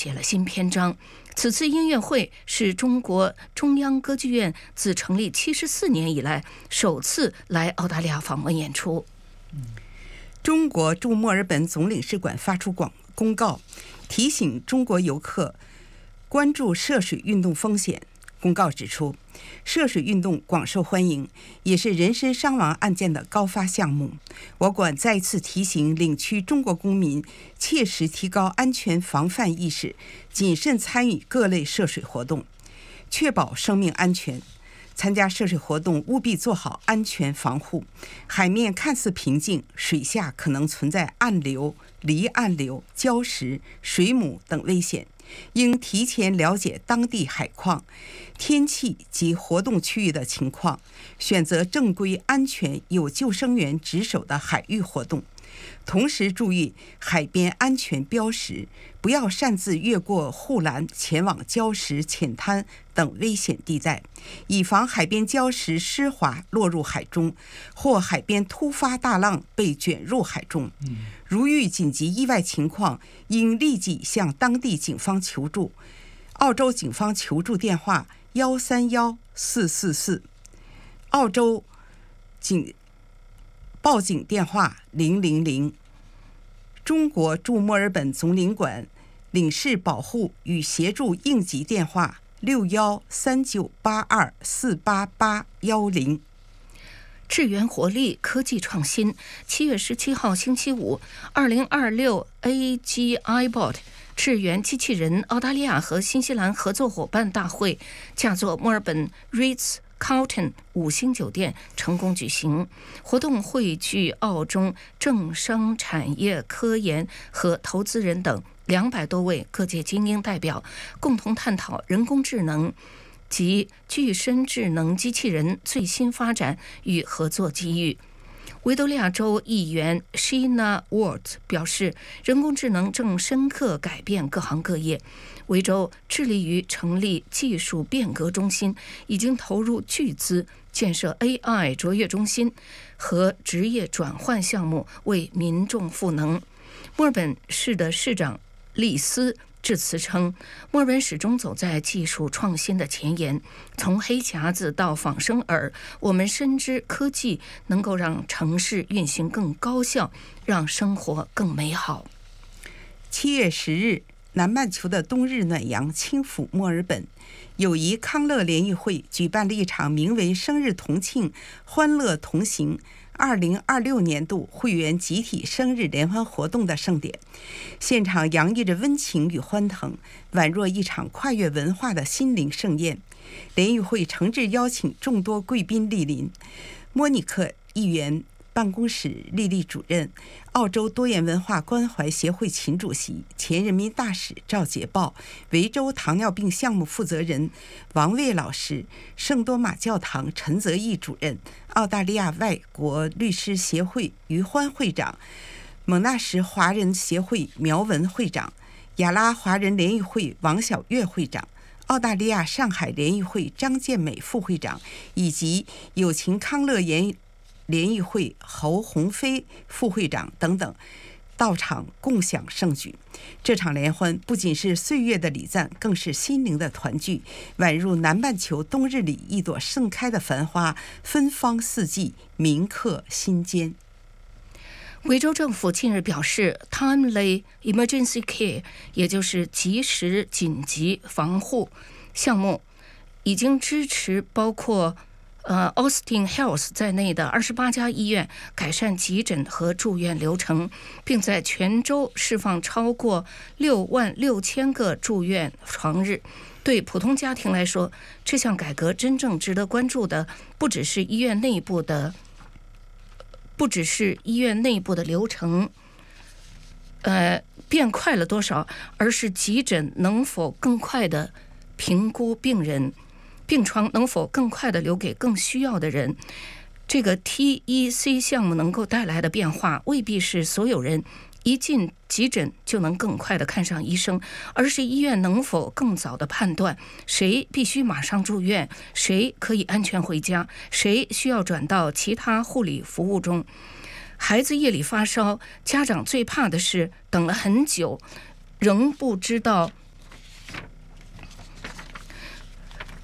写了新篇章。此次音乐会是中国中央歌剧院自成立74年以来首次来澳大利亚访问演出。 中国驻墨尔本总领事馆发出公告，提醒中国游客关注涉水运动风险。公告指出，涉水运动广受欢迎，也是人身伤亡案件的高发项目。我馆再次提醒领区中国公民切实提高安全防范意识，谨慎参与各类涉水活动，确保生命安全。参加涉水活动务必做好安全防护。海面看似平静，水下可能存在暗流、离岸流、礁石、水母等危险，应提前了解当地海况、天气及活动区域的情况，选择正规、安全、有救生员值守的海域活动。同时注意海边安全标识，不要擅自越过护栏前往礁石、浅滩等危险地带，以防海边礁石湿滑落入海中，或海边突发大浪被卷入海中。如遇紧急意外情况，应立即向当地警方求助。澳洲警方求助电话131-444，澳洲报警电话000。中国驻墨尔本总领馆领事保护与协助应急电话613982488810。 智源活力科技创新，7月17号星期五，2026 AGIBot 智源机器人澳大利亚和新西兰合作伙伴大会驾作墨尔本 Ritz-Carlton 5星酒店成功举行。活动汇聚澳中政商产业、科研和投资人等200多位各界精英代表，共同探讨人工智能及具身智能机器人最新发展与合作机遇。维多利亚州议员 Sheena Ward 表示，人工智能正深刻改变各行各业。维州致力于成立技术变革中心，已经投入巨资建设 AI 卓越中心和职业转换项目，为民众赋能。墨尔本市的市长利斯致辞称，墨尔本始终走在技术创新的前沿，从黑匣子到仿生耳，我们深知科技能够让城市运行更高效，让生活更美好。 7月10日，南半球的冬日暖阳轻抚墨尔本，友谊康乐联谊会举办了一场名为生日同庆欢乐同行2026年度会员集体生日联欢活动的盛典，现场洋溢着温情与欢腾，宛若一场跨越文化的心灵盛宴。联谊会诚挚邀请众多贵宾莅临，莫尼克议员办公室丽丽主任，澳洲多元文化关怀协会秦主席，前人民大使赵捷豹，维州糖尿病项目负责人王卫老师，圣多马教堂陈泽义主任，澳大利亚外国律师协会于欢会长，蒙纳什华人协会苗文会长，亚拉华人联谊会王小月会长，澳大利亚上海联谊会张建美副会长，以及友情康乐联谊会侯鸿飞副会长等等到场共享盛举。这场联欢不仅是岁月的礼赞，更是心灵的团聚，宛如南半球冬日里一朵盛开的繁花，芬芳四季，铭刻心间。 维州政府近日表示 ，Timely Emergency Care， 也就是及时紧急防护项目，已经支持包括Austin Health 在内的28家医院改善急诊和住院流程，并在全州释放超过66000个住院床日。对普通家庭来说，这项改革真正值得关注的不只是医院内部的流程变快了多少，而是急诊能否更快地评估病人，病床能否更快地留给更需要的人。这个 TEC 项目能够带来的变化，未必是所有人一进急诊就能更快地看上医生，而是医院能否更早地判断谁必须马上住院，谁可以安全回家，谁需要转到其他护理服务中。孩子夜里发烧，家长最怕的是等了很久，仍不知道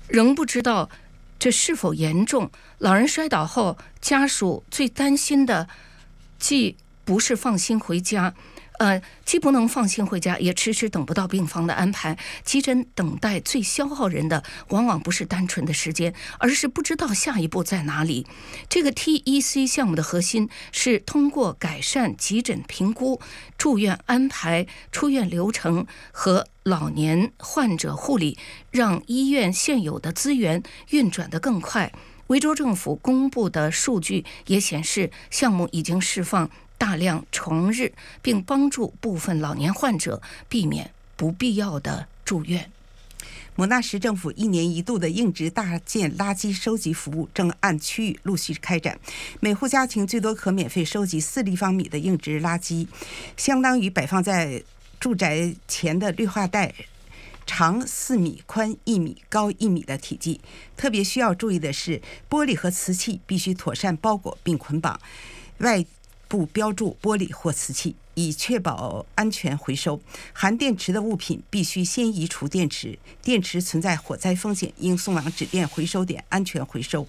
仍不知道这是否严重。老人摔倒后，家属最担心的既不是放心回家，既不能放心回家，也迟迟等不到病房的安排。急诊等待最消耗人的，往往不是单纯的时间，而是不知道下一步在哪里。这个 TEC 项目的核心是通过改善急诊评估、住院安排、出院流程和老年患者护理，让医院现有的资源运转得更快。维州政府公布的数据也显示，项目已经释放大量床日，并帮助部分老年患者避免不必要的住院。 摩纳什政府1年1度的硬质大件垃圾收集服务正按区域陆续开展，每户家庭最多可免费收集4立方米的硬质垃圾，相当于摆放在住宅前的绿化带长4米、宽1米、高1米的体积。特别需要注意的是，玻璃和瓷器必须妥善包裹并捆绑，外部标注玻璃或瓷器，以确保安全回收。含电池的物品必须先移除电池，电池存在火灾风险，应送往指定回收点安全回收。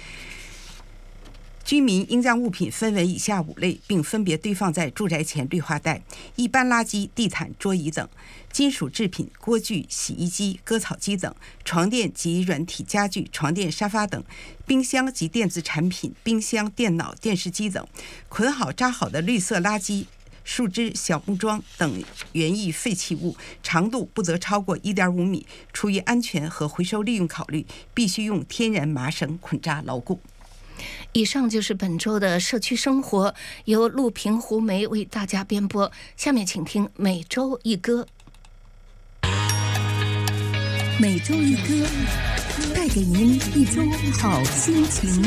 居民应将物品分为以下5类，并分别堆放在住宅前绿化带：一般垃圾、地毯、桌椅等；金属制品、锅具、洗衣机、割草机等；床垫及软体家具、床垫、沙发等；冰箱及电子产品、冰箱、电脑、电视机等；捆好扎好的绿色垃圾、树枝、小木桩等园艺废弃物，长度不得超过1.5米。出于安全和回收利用考虑，必须用天然麻绳捆扎牢固。 以上就是本周的社区生活，由陆平、胡梅为大家编播。下面请听每周一歌。 每周一歌，带给您一周好心情。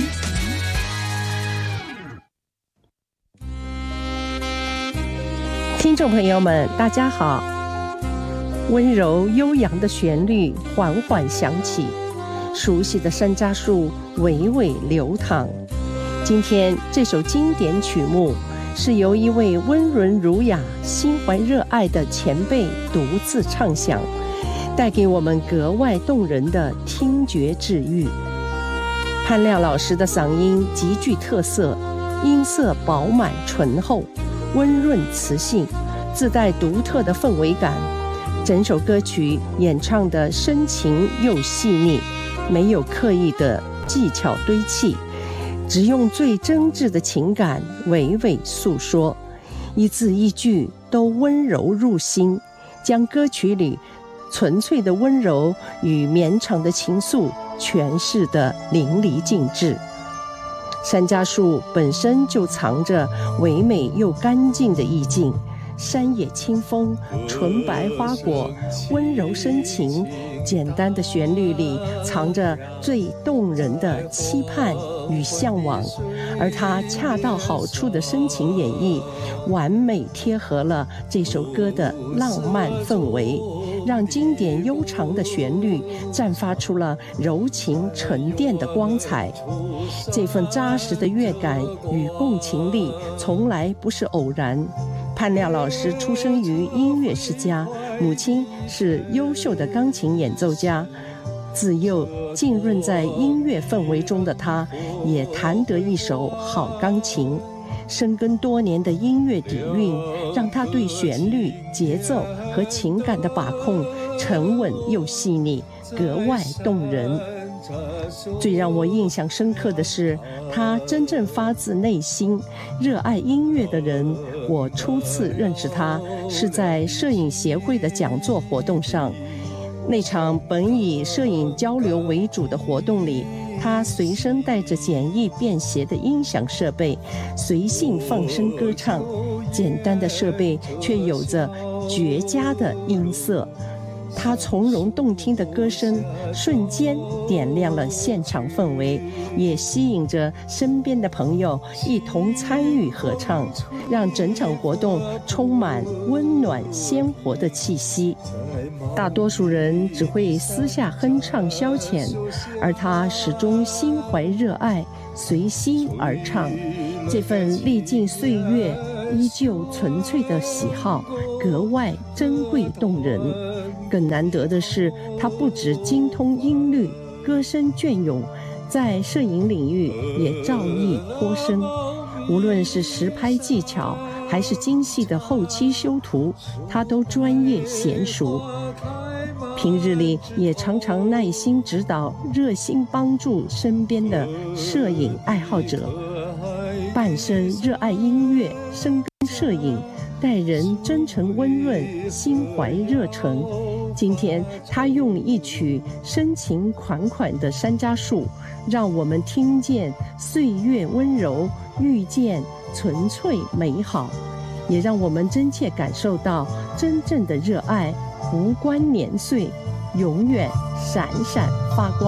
听众朋友们，大家好。温柔悠扬的旋律缓缓响起，熟悉的山楂树娓娓流淌。今天这首经典曲目是由一位温润儒雅、心怀热爱的前辈独自唱响，带给我们格外动人的听觉治愈。潘亮老师的嗓音极具特色，音色饱满醇厚，温润磁性，自带独特的氛围感。整首歌曲演唱的深情又细腻，没有刻意的技巧堆砌，只用最真挚的情感娓娓诉说，一字一句都温柔入心，将歌曲里纯粹的温柔与绵长的情愫诠释得淋漓尽致。山楂树本身就藏着唯美又干净的意境，山野清风，纯白花果，温柔深情，简单的旋律里藏着最动人的期盼与向往，而它恰到好处的深情演绎，完美贴合了这首歌的浪漫氛围，让经典悠长的旋律绽发出了柔情沉淀的光彩。这份扎实的乐感与共情力从来不是偶然。潘亮老师出生于音乐世家，母亲是优秀的钢琴演奏家。自幼浸润在音乐氛围中的他，也弹得一手好钢琴。深耕多年的音乐底蕴，让他对旋律、节奏和情感的把控沉稳又细腻，格外动人。最让我印象深刻的是，他真正发自内心热爱音乐的人。我初次认识他是在摄影协会的讲座活动上，那场本以摄影交流为主的活动里，他随身带着简易便携的音响设备，随性放声歌唱。简单的设备却有着绝佳的音色。他从容动听的歌声瞬间点亮了现场氛围，也吸引着身边的朋友一同参与合唱，让整场活动充满温暖鲜活的气息。大多数人只会私下哼唱消遣，而他始终心怀热爱，随心而唱。这份历尽岁月依旧纯粹的喜好格外珍贵动人。更难得的是，他不只精通音律， 歌声隽永，在摄影领域也造诣颇深。无论是实拍技巧，还是精细的后期修图，他都专业娴熟。平日里也常常耐心指导、热心帮助身边的摄影爱好者。半生热爱音乐，深耕摄影，待人真诚温润，心怀热忱。今天他用一曲深情款款的山楂树，让我们听见岁月温柔，遇见纯粹美好，也让我们真切感受到真正的热爱无关年岁，永远闪闪发光。